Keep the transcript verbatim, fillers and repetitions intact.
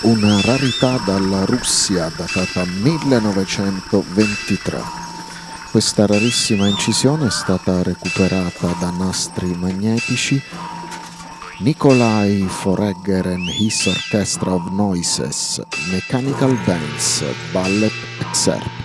una rarità dalla Russia datata millenovecentoventitré. Questa rarissima incisione è stata recuperata da nastri magnetici Nikolai Foregger and His Orchestra of Noises, Mechanical Bands, Ballet Excerpt.